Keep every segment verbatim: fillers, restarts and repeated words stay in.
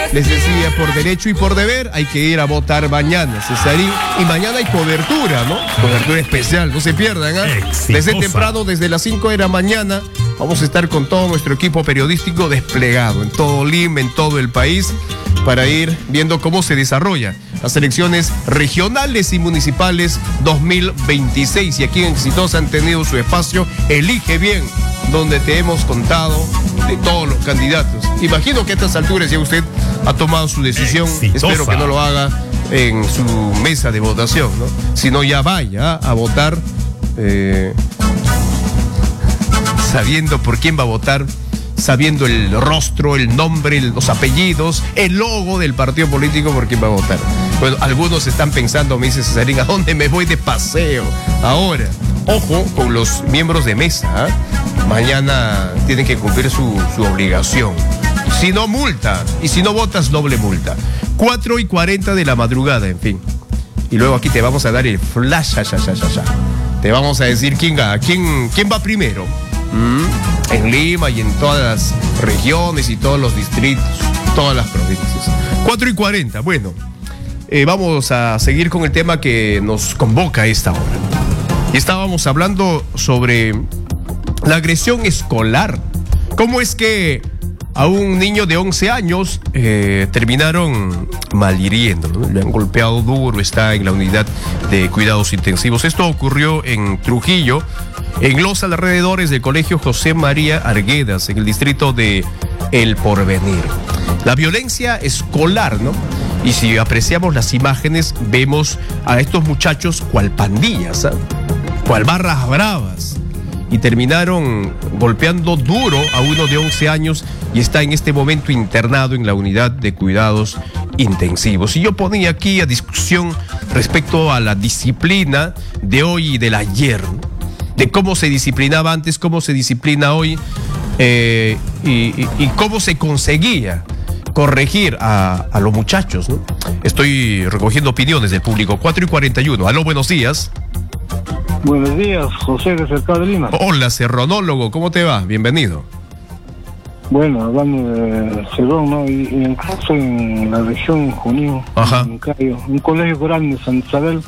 Les decía, por derecho y por deber hay que ir a votar mañana, Cesarín. Y mañana hay cobertura, ¿no? Cobertura especial, no se pierdan, ¿eh? Desde temprano, desde las cinco de la mañana, vamos a estar con todo nuestro equipo periodístico desplegado en todo Lima, en todo el país, para ir viendo cómo se desarrolla las elecciones regionales y municipales dos mil veintiséis. Y aquí en Exitosa han tenido su espacio Elige Bien, donde te hemos contado de todos los candidatos. Imagino que a estas alturas ya usted ha tomado su decisión. Exitosa. Espero que no lo haga en su mesa de votación, ¿no? Sino ya vaya a votar eh, sabiendo por quién va a votar, sabiendo el rostro, el nombre, los apellidos, el logo del partido político por quién va a votar. Bueno, algunos están pensando, me dice Cesarín, ¿a dónde me voy de paseo ahora? Ojo con los miembros de mesa, ¿eh? Mañana tienen que cumplir su, su obligación. Si no, multa. Y si no votas, doble multa. cuatro y cuarenta de la madrugada, en fin. Y luego aquí te vamos a dar el flash, ya, ya, ya, ya. Te vamos a decir quién va, quién, quién va primero. ¿Mm? En Lima y en todas las regiones y todos los distritos, todas las provincias. cuatro y cuarenta, bueno. Eh, vamos a seguir con el tema que nos convoca a esta hora. Y estábamos hablando sobre la agresión escolar. ¿Cómo es que a un niño de once años eh, terminaron malhiriendo, ¿no? Le han golpeado duro, está en la unidad de cuidados intensivos. Esto ocurrió en Trujillo, en los alrededores del colegio José María Arguedas, en el distrito de El Porvenir. La violencia escolar, ¿no? Y si apreciamos las imágenes, vemos a estos muchachos cual pandillas, ¿eh? Cual barras bravas. Y terminaron golpeando duro a uno de once años y está en este momento internado en la unidad de cuidados intensivos. Y yo ponía aquí a discusión respecto a la disciplina de hoy y del ayer, ¿no? De cómo se disciplinaba antes, cómo se disciplina hoy eh, y, y, y cómo se conseguía corregir a, a los muchachos, ¿no? Estoy recogiendo opiniones del público. cuatro y cuarenta y uno. Aló, buenos días. Buenos días, José de Cercado de Lima. Hola, serronólogo, ¿cómo te va? Bienvenido. Bueno, hablando de Cerrón, ¿no? Y, y incluso en la región Junín, Ajá. En Cayo, un colegio grande, San Isabel,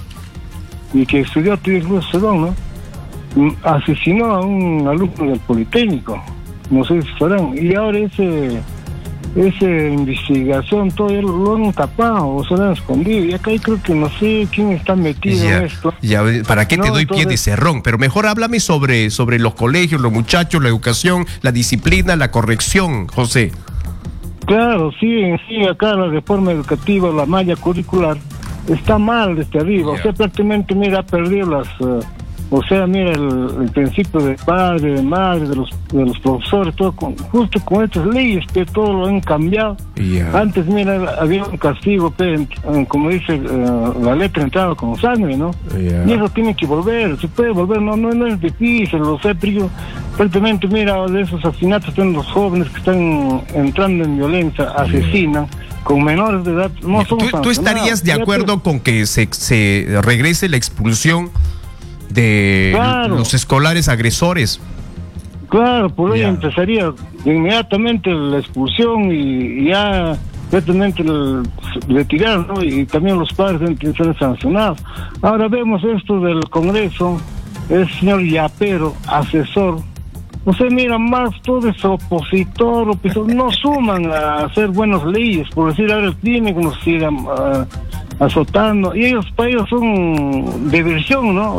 y que estudió incluso Cerrón, ¿no? Asesinó a un alumno del Politécnico, no sé si sabrán, y ahora ese esa investigación todo lo han tapado o se lo han escondido, y acá creo que no sé quién está metido ya, en esto. Ya, ¿para qué te no, doy entonces... pie de cerrón? Pero mejor háblame sobre, sobre los colegios, los muchachos, la educación, la disciplina, la corrección, José. Claro, sí, sí, acá la reforma educativa, la malla curricular, está mal desde arriba, yeah. O sea, prácticamente, mira, ha perdido las... Uh, O sea, mira, el, el principio de padre, de madre, de los de los profesores, todo con, justo con estas leyes que todo lo han cambiado. Yeah. Antes, mira, había un castigo, pero, como dice uh, la letra, entraba con sangre, ¿no? Yeah. Y eso tiene que volver, se puede volver, no no, no es difícil, lo sé, pero prácticamente, mira, de esos asesinatos de los jóvenes que están entrando en violencia, asesinan. Yeah. Con menores de edad, no son ¿Tú, ¿Tú estarías de acuerdo ya, con que se, se regrese la expulsión de claro. los escolares agresores? Claro, por ahí yeah. empezaría inmediatamente la expulsión y, y ya inmediatamente retirar, ¿no? Y también los padres deben ser sancionados. Ahora vemos esto del Congreso, el señor Yapero, asesor. O sea, mira, más todo es opositor, opositor, no suman a hacer buenas leyes, por decir, ahora el crimen que nos sigan uh, azotando, y ellos para ellos son diversión, ¿no?